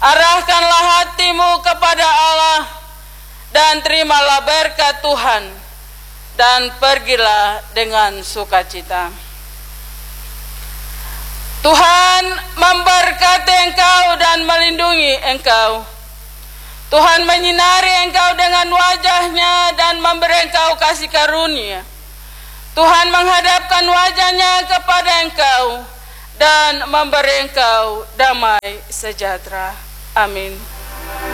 Arahkanlah hatimu kepada Allah dan terimalah berkat Tuhan, dan pergilah dengan sukacita. Tuhan memberkati engkau dan melindungi engkau. Tuhan menyinari engkau dengan wajah-Nya dan memberi engkau kasih karunia. Tuhan menghadapkan wajah-Nya kepada engkau dan memberi engkau damai sejahtera. Amin.